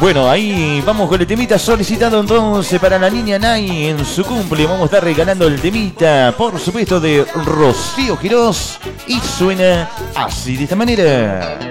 Bueno, ahí vamos con el temita solicitado entonces para la niña Nay en su cumple. Vamos a estar regalando el temita, por supuesto, de Rocío Quirós. Y suena así, de esta manera.